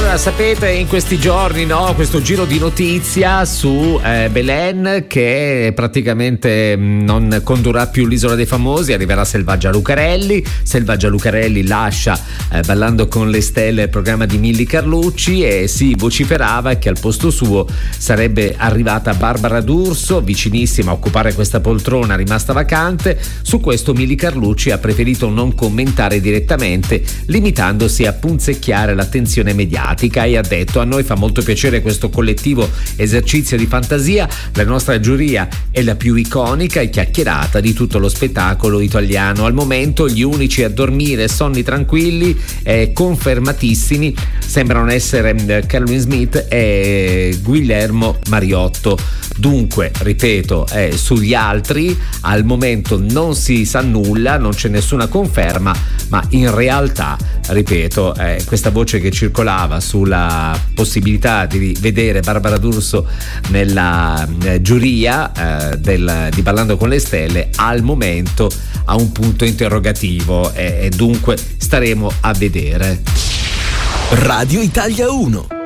Allora, sapete, in questi giorni, no, questo giro di notizia su Belen, che praticamente non condurrà più l'Isola dei Famosi, arriverà Selvaggia Lucarelli. Selvaggia Lucarelli lascia Ballando con le Stelle il programma di Milly Carlucci, e si vociferava che al posto suo sarebbe arrivata Barbara D'Urso, vicinissima a occupare questa poltrona rimasta vacante. Su questo Milly Carlucci ha preferito non commentare direttamente, limitandosi a punzecchiare l'attenzione mediatica, e ha detto: a noi fa molto piacere questo collettivo esercizio di fantasia, la nostra giuria è la più iconica e chiacchierata di tutto lo spettacolo italiano. Al momento gli unici a dormire sonni tranquilli confermatissimi sembrano essere Caroline Smith e Guillermo Mariotto. Dunque, ripeto, sugli altri al momento non si sa nulla, non c'è nessuna conferma, ma in realtà, ripeto, questa voce che circolava sulla possibilità di vedere Barbara D'Urso nella giuria di Ballando con le Stelle al momento ha un punto interrogativo, e dunque staremo a vedere. Radio Italia 1.